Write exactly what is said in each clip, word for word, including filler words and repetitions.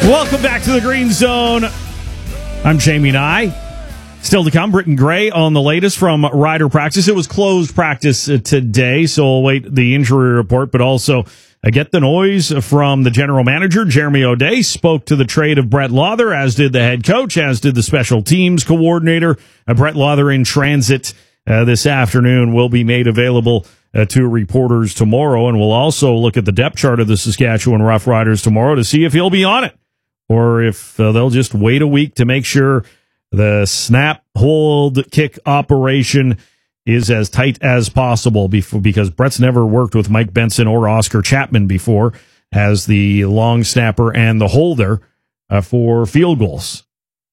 Welcome back to the Green Zone. I'm Jamie Nye. Still to come, Britton Gray on the latest from Rider practice. It was closed practice today, so we'll wait the injury report, but also uh, get the noise from the general manager. Jeremy O'Day spoke to the trade of Brett Lauther, as did the head coach, as did the special teams coordinator. Uh, Brett Lauther in transit uh, this afternoon will be made available uh, to reporters tomorrow, and we'll also look at the depth chart of the Saskatchewan Roughriders tomorrow to see if he'll be on it, or if uh, they'll just wait a week to make sure the snap, hold, kick operation is as tight as possible, before, because Brett's never worked with Mike Benson or Oscar Chapman before as the long snapper and the holder uh, for field goals.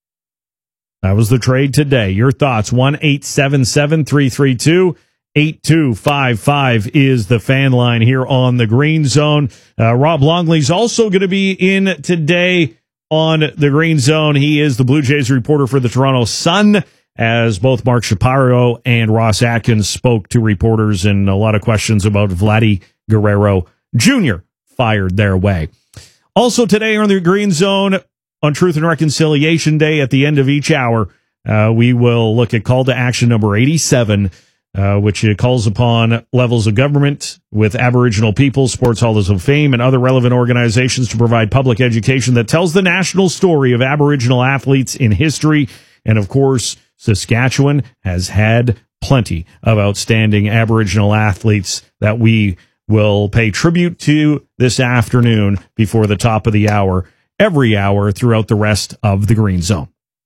That was the trade today. Your thoughts, one eight seven seven, three three two, eight two five five is the fan line here on the Green Zone. Uh, Rob Longley's also going to be in today on the Green Zone. He is the Blue Jays reporter for the Toronto Sun, as both Mark Shapiro and Ross Atkins spoke to reporters, and a lot of questions about Vladdy Guerrero Junior fired their way. Also today on the Green Zone, on Truth and Reconciliation Day, at the end of each hour, uh, we will look at call to action number eighty-seven, Uh, which calls upon levels of government with Aboriginal peoples, sports halls of fame, and other relevant organizations to provide public education that tells the national story of Aboriginal athletes in history. And of course, Saskatchewan has had plenty of outstanding Aboriginal athletes that we will pay tribute to this afternoon before the top of the hour, every hour throughout the rest of the Green Zone.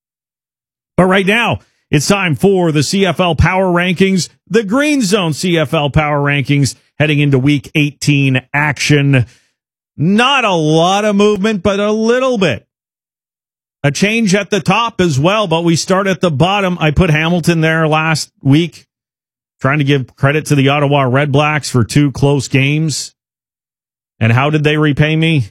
But right now, it's time for the C F L Power Rankings, the Green Zone C F L Power Rankings, heading into Week eighteen action. Not a lot of movement, but a little bit. A change at the top as well, but we start at the bottom. I put Hamilton there last week, trying to give credit to the Ottawa Red Blacks for two close games. And how did they repay me?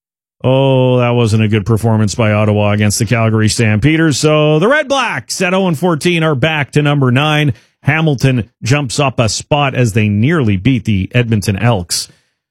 Oh, that wasn't a good performance by Ottawa against the Calgary Stampeders. So the Red Blacks at oh and fourteen are back to number nine. Hamilton jumps up a spot as they nearly beat the Edmonton Elks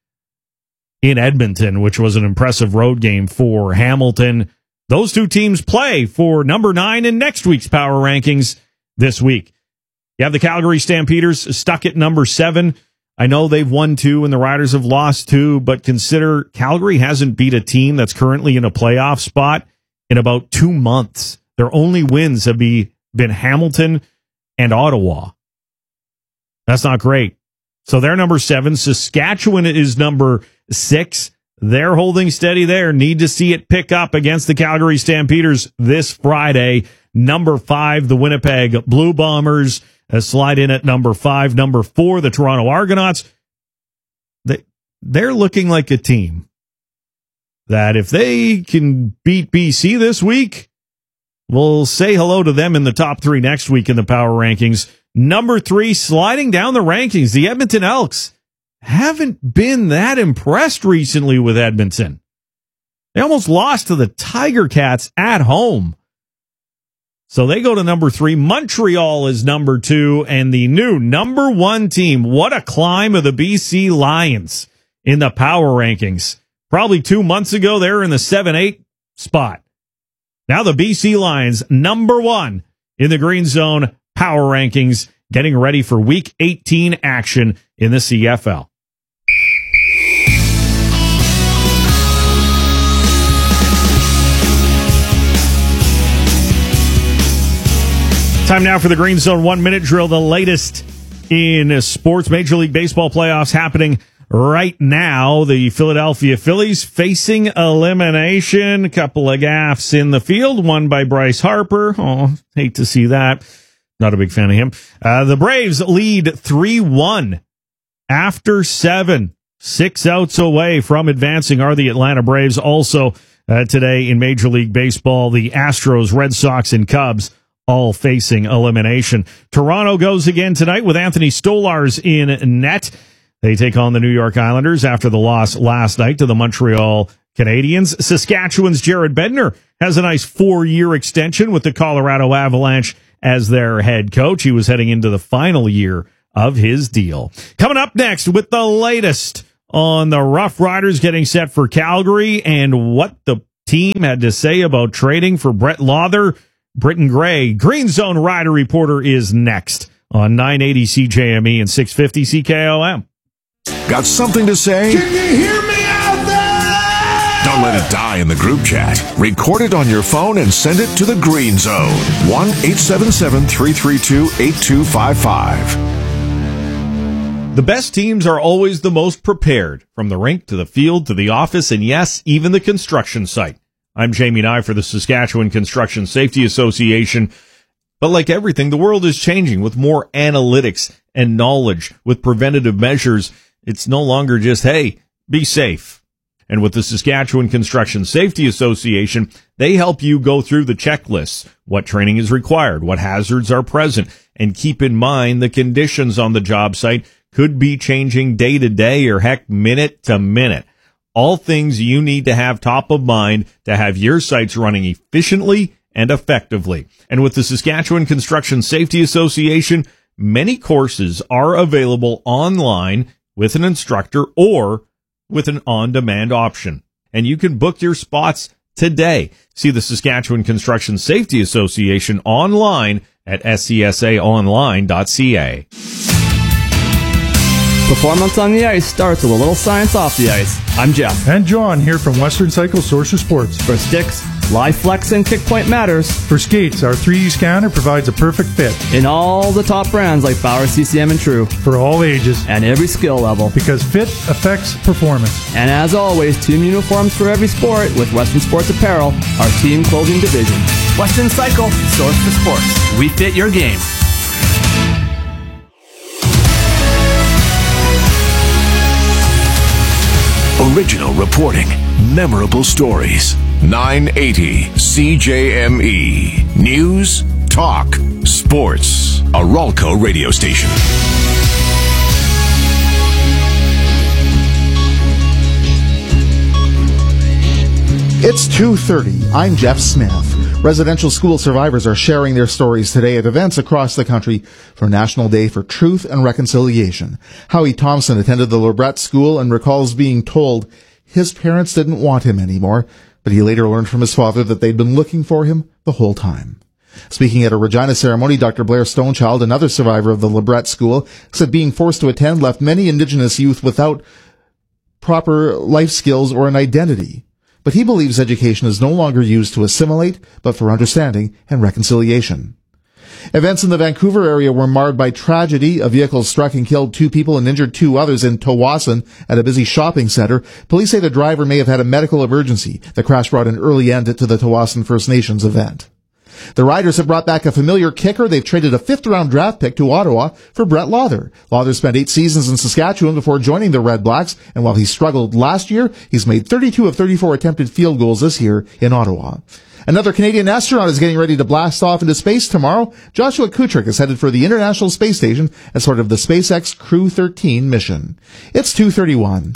in Edmonton, which was an impressive road game for Hamilton. Those two teams play for number nine in next week's Power Rankings this week. You have the Calgary Stampeders stuck at number seven. I know they've won two and the Riders have lost two, but consider Calgary hasn't beat a team that's currently in a playoff spot in about two months. Their only wins have be, been Hamilton and Ottawa. That's not great. So they're number seven. Saskatchewan is number six. They're holding steady there. Need to see it pick up against the Calgary Stampeders this Friday. Number five, the Winnipeg Blue Bombers. Uh, slide in at number five. Number four, the Toronto Argonauts. They, they're looking like a team that if they can beat B C this week, we'll say hello to them in the top three next week in the Power Rankings. Number three, sliding down the rankings, the Edmonton Elks haven't been that impressed recently with Edmonton. They almost lost to the Tiger Cats at home. So they go to number three. Montreal is number two, and the new number one team. What a climb of the B C Lions in the Power Rankings. Probably two months ago, they were in the seven eight spot. Now the B C Lions, number one in the Green Zone Power Rankings, getting ready for Week eighteen action in the C F L. Time now for the Green Zone one-minute drill, the latest in sports. Major League Baseball playoffs happening right now. The Philadelphia Phillies facing elimination. A couple of gaffes in the field, one by Bryce Harper. Oh, hate to see that. Not a big fan of him. Uh, the Braves lead three one after seven. Six outs away from advancing are the Atlanta Braves. Also uh, today in Major League Baseball, the Astros, Red Sox, and Cubs all facing elimination. Toronto goes again tonight with Anthony Stolarz in net. They take on the New York Islanders after the loss last night to the Montreal Canadiens. Saskatchewan's Jared Bednar has a nice four-year extension with the Colorado Avalanche as their head coach. He was heading into the final year of his deal. Coming up next with the latest on the Rough Riders getting set for Calgary and what the team had to say about trading for Brett Lauther. Britton Gray, Green Zone Rider Reporter, is next on nine eighty C J M E and six fifty C K O M. Got something to say? Can you hear me out there? Don't let it die in the group chat. Record it on your phone and send it to the Green Zone. one eight seven seven, three three two, eight two five five. The best teams are always the most prepared, from the rink to the field to the office and, yes, even the construction site. I'm Jamie Nye for the Saskatchewan Construction Safety Association. But like everything, the world is changing with more analytics and knowledge. With preventative measures, it's no longer just, hey, be safe. And with the Saskatchewan Construction Safety Association, they help you go through the checklists, what training is required, what hazards are present, and keep in mind the conditions on the job site could be changing day to day or, heck, minute to minute. All things you need to have top of mind to have your sites running efficiently and effectively. And with the Saskatchewan Construction Safety Association, many courses are available online with an instructor or with an on-demand option. And you can book your spots today. See the Saskatchewan Construction Safety Association online at s c s a online dot c a. Performance on the ice starts with a little science off the ice. I'm Jeff. And John here from Western Cycle Source of Sports. For sticks, live flex, and kick point matters. For skates, our three D scanner provides a perfect fit. In all the top brands like Bauer, C C M, and True. For all ages. And every skill level. Because fit affects performance. And as always, team uniforms for every sport with Western Sports Apparel, our team clothing division. Western Cycle, Source for Sports. We fit your game. Original reporting, memorable stories. nine eighty C J M E. News, talk, sports. A Ralco radio station. It's two thirty. I'm Jeff Smith. Residential school survivors are sharing their stories today at events across the country for National Day for Truth and Reconciliation. Howie Thompson attended the LeBret School and recalls being told his parents didn't want him anymore, but he later learned from his father that they'd been looking for him the whole time. Speaking at a Regina ceremony, Doctor Blair Stonechild, another survivor of the LeBret School, said being forced to attend left many Indigenous youth without proper life skills or an identity. But he believes education is no longer used to assimilate, but for understanding and reconciliation. Events in the Vancouver area were marred by tragedy. A vehicle struck and killed two people and injured two others in Tawasin at a busy shopping center. Police say the driver may have had a medical emergency. The crash brought an early end to the Tawasin First Nations event. The Riders have brought back a familiar kicker. They've traded a fifth-round draft pick to Ottawa for Brett Lauther. Lauther spent eight seasons in Saskatchewan before joining the Red Blacks, and while he struggled last year, he's made thirty-two of thirty-four attempted field goals this year in Ottawa. Another Canadian astronaut is getting ready to blast off into space tomorrow. Joshua Kutrick is headed for the International Space Station as part of the SpaceX Crew thirteen mission. It's two thirty-one.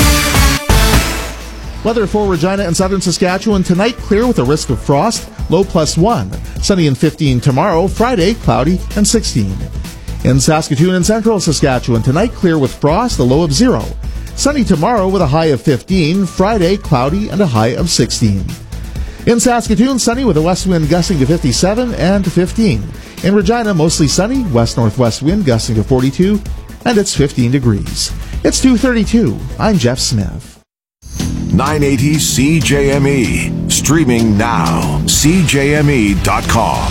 Weather for Regina and southern Saskatchewan tonight, clear with a risk of frost, low plus one. Sunny and fifteen tomorrow, Friday, cloudy and sixteen. In Saskatoon and central Saskatchewan tonight, clear with frost, a low of zero. Sunny tomorrow with a high of fifteen, Friday, cloudy and a high of sixteen. In Saskatoon, sunny with a west wind gusting to fifty-seven and fifteen. In Regina, mostly sunny, west-northwest wind gusting to forty-two, and it's fifteen degrees. It's two thirty-two. I'm Jeff Smith. nine eighty C J M E. Streaming now. C J M E dot com.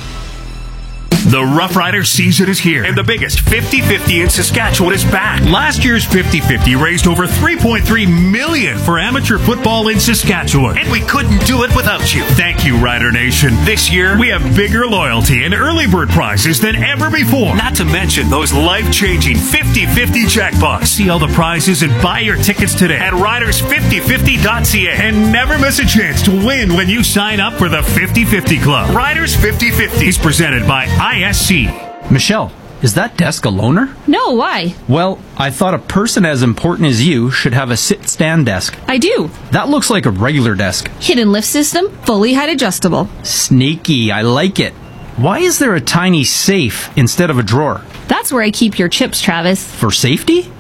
The Rough Rider season is here, and the biggest fifty fifty in Saskatchewan is back. Last year's fifty fifty raised over three point three million dollars for amateur football in Saskatchewan, and we couldn't do it without you. Thank you, Rider Nation. This year, we have bigger loyalty and early bird prizes than ever before, not to mention those life-changing fifty fifty jackpots. See all the prizes and buy your tickets today at riders fifty fifty dot c a, and never miss a chance to win when you sign up for the fifty fifty Club. Riders fifty fifty is presented by I S C. Michelle, is that desk a loaner? No, why? Well, I thought a person as important as you should have a sit-stand desk. I do. That looks like a regular desk. Hidden lift system, fully height adjustable. Sneaky, I like it. Why is there a tiny safe instead of a drawer? That's where I keep your chips, Travis. For safety?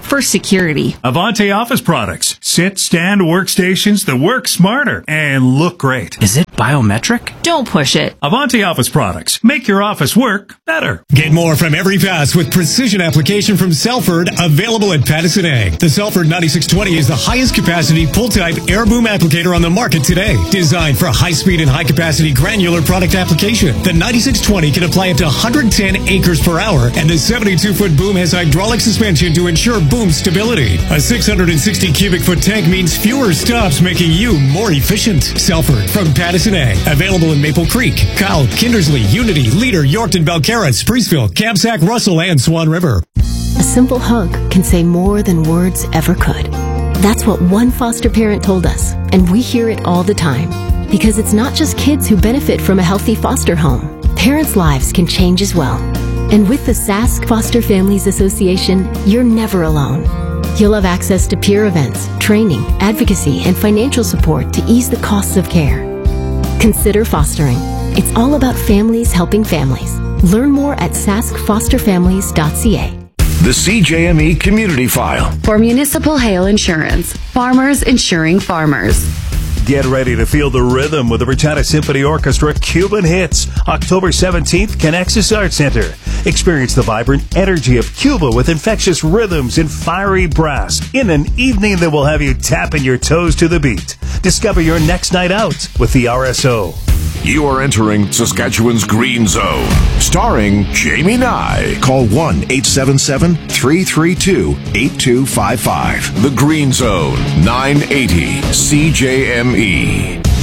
for security. Avante Office products. Sit, stand workstations that work smarter and look great. Is it biometric? Don't push it. Avante Office products. Make your office work better. Get more from every pass with precision application from Selford, available at Patterson Ag. The Selford ninety-six twenty is the highest capacity pull-type air boom applicator on the market today. Designed for high-speed and high-capacity granular product application, the ninety-six twenty can apply up to one hundred ten acres per hour, and the seventy-two foot boom has hydraulic suspension to ensure boom stability. A six hundred sixty cubic foot tank means fewer stops, making you more efficient. Selford from Patterson Ag. Available in Maple Creek, Kyle, Kindersley, Unity, Leader, Yorkton, Belcarra, Spreeceville, Kamsack, Russell, and Swan River. A simple hug can say more than words ever could. That's what one foster parent told us, and we hear it all the time. Because it's not just kids who benefit from a healthy foster home. Parents' lives can change as well. And with the Sask Foster Families Association, you're never alone. You'll have access to peer events, training, advocacy, and financial support to ease the costs of care. Consider fostering. It's all about families helping families. Learn more at sask foster families dot c a. The C J M E Community File. For municipal hail insurance, farmers insuring farmers. Get ready to feel the rhythm with the Regina Symphony Orchestra Cuban Hits. October seventeenth, Connexus Arts Center. Experience the vibrant energy of Cuba with infectious rhythms and fiery brass in an evening that will have you tapping your toes to the beat. Discover your next night out with the R S O. You are entering Saskatchewan's Green Zone, starring Jamie Nye. Call one eight seven seven, three three two, eight two five five. The Green Zone, nine eighty C J M E.